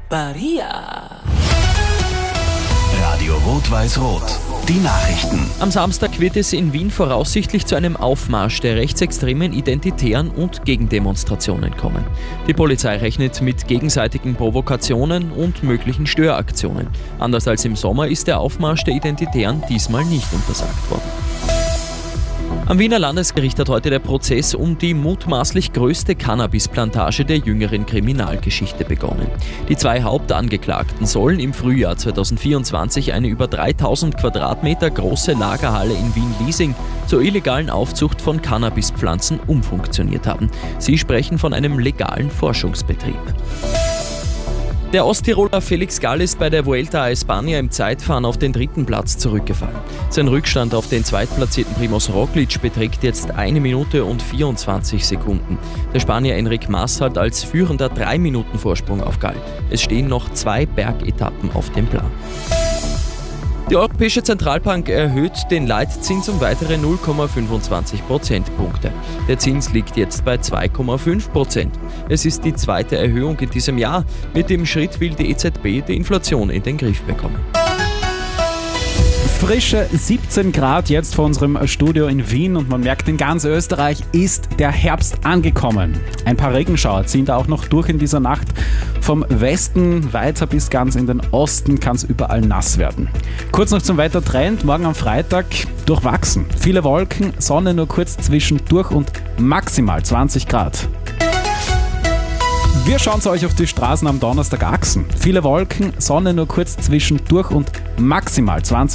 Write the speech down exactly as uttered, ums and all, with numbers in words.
Radio Rot-Weiß-Rot. Die Nachrichten. Am Samstag wird es in Wien voraussichtlich zu einem Aufmarsch der rechtsextremen Identitären und Gegendemonstrationen kommen. Die Polizei rechnet mit gegenseitigen Provokationen und möglichen Störaktionen. Anders als im Sommer ist der Aufmarsch der Identitären diesmal nicht untersagt worden. Am Wiener Landesgericht hat heute der Prozess um die mutmaßlich größte Cannabisplantage der jüngeren Kriminalgeschichte begonnen. Die zwei Hauptangeklagten sollen im Frühjahr zweitausendvierundzwanzig eine über dreitausend Quadratmeter große Lagerhalle in Wien-Liesing zur illegalen Aufzucht von Cannabispflanzen umfunktioniert haben. Sie sprechen von einem legalen Forschungsbetrieb. Der Osttiroler Felix Gall ist bei der Vuelta a España im Zeitfahren auf den dritten Platz zurückgefallen. Sein Rückstand auf den zweitplatzierten Primož Roglič beträgt jetzt eine Minute und vierundzwanzig Sekunden. Der Spanier Enric Mas hat als Führender drei Minuten Vorsprung auf Gall. Es stehen noch zwei Bergetappen auf dem Plan. Die Europäische Zentralbank erhöht den Leitzins um weitere null Komma fünfundzwanzig Prozentpunkte. Der Zins liegt jetzt bei zwei Komma fünf Prozent. Es ist die zweite Erhöhung in diesem Jahr. Mit dem Schritt will die E Z B die Inflation in den Griff bekommen. Frische siebzehn Grad jetzt vor unserem Studio in Wien und man merkt, in ganz Österreich ist der Herbst angekommen. Ein paar Regenschauer ziehen da auch noch durch in dieser Nacht. Vom Westen weiter bis ganz in den Osten kann es überall nass werden. Kurz noch zum Wettertrend. Morgen am Freitag durchwachsen. Viele Wolken, Sonne nur kurz zwischendurch und maximal zwanzig Grad. Wir schauen zu euch auf die Straßen am Donnerstag Achsen. Viele Wolken, Sonne nur kurz zwischendurch und maximal zwanzig